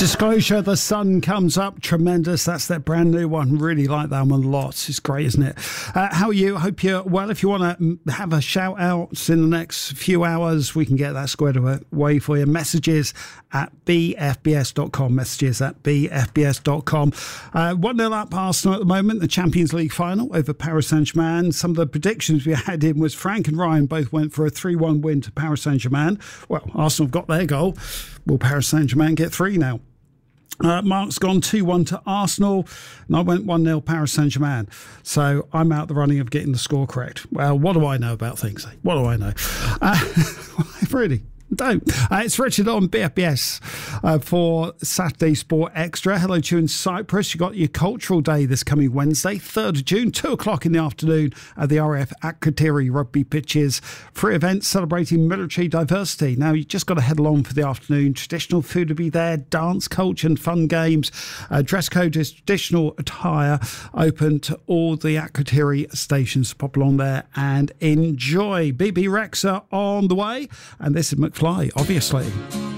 Disclosure, The Sun Comes Up, tremendous. That's their brand new one. Really like that one a lot. It's great, isn't it? How are you? Hope you're well. If you want to have a shout out in the next few hours, we can get that squared away for you. Messages at bfbs.com. Messages at bfbs.com. 1-0 up Arsenal at the moment, the Champions League final over Paris Saint-Germain. Some of the predictions we had in was Frank and Ryan both went for a 3-1 win to Paris Saint-Germain. Well, Arsenal have got their goal. Will Paris Saint-Germain get 3 now? Mark's gone 2-1 to Arsenal, and I went 1-0 Paris Saint-Germain. So I'm out the running of getting the score correct. Well, what do I know about things? What do I know? Really? Don't. It's Richard on BFBS for Saturday Sport Extra. Hello to you in Cyprus. You've got your Cultural Day this coming Wednesday, 3rd of June, 2 o'clock in the afternoon at the RF Akrotiri rugby pitches. Free event celebrating military diversity. Now, you just got to head along for the afternoon. Traditional food will be there, dance, culture and fun games. Dress code is traditional attire, open to all the Akrotiri stations. Pop along there and enjoy. BB Rexa on the way. And this is McFly, obviously.